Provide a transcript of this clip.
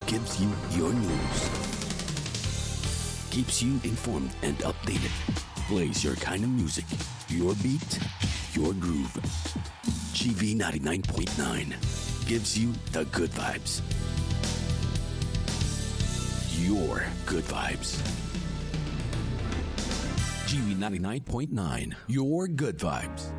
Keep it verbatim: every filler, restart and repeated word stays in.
gives you your news, keeps you informed and updated, plays your kind of music, your beat, your groove. G V ninety-nine point nine gives you the good vibes. Your good vibes. G V ninety-nine point nine, your good vibes.